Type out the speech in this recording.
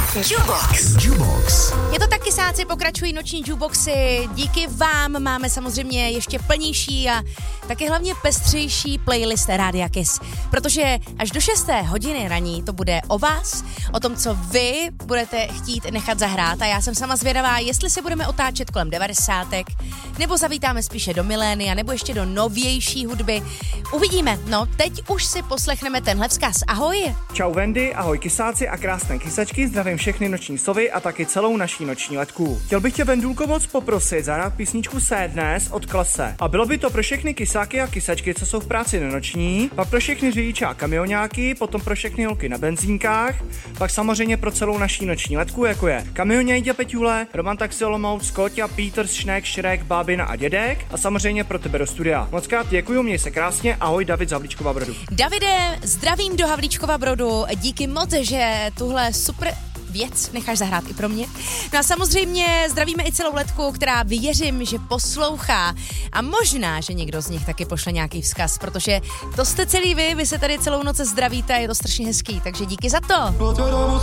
Jukebox. Je to tak, kysáci, pokračují noční jukeboxy. Díky vám máme samozřejmě ještě plnější a taky hlavně pestřejší playlist Rádia Kiss. Protože až do 6. hodiny raní to bude o vás, o tom, co vy budete chtít nechat zahrát. A já jsem sama zvědavá, jestli se budeme otáčet kolem 90, nebo zavítáme spíše do milénia, nebo ještě do novější hudby. Uvidíme. No, teď už si poslechneme tenhle vzkaz. Ahoj. Čau Wendy, ahoj kysáci a krásné kysačky, zdravím všechny noční sovy a taky celou naší noční letku. Chtěl bych tě, Vendulko, moc poprosit zahrát písničku Sadness od Klase. A bylo by to pro všechny kysáky a kysačky, co jsou v práci nenoční, pak pro všechny řidiče a kamioňáky, potom pro všechny holky na benzínkách, pak samozřejmě pro celou naší noční letku, jako je Kamionějďa Peťule, Roman Taxi Olomouc, Koťa, Peters, Šnek, Šrek, Bábina a Dědek a samozřejmě pro tebe do studia. Mockrát děkuju, měj se krásně, ahoj David z Havlíčkova Brodu. Davide, zdravím do Havlíčkova Brodu, díky moc, že tuhle super věc necháš zahrát i pro mě. No a samozřejmě zdravíme i celou letku, která věřím, že poslouchá a možná, že někdo z nich taky pošle nějaký vzkaz, protože to jste celý vy se tady celou noc zdravíte a je to strašně hezký, takže díky za to.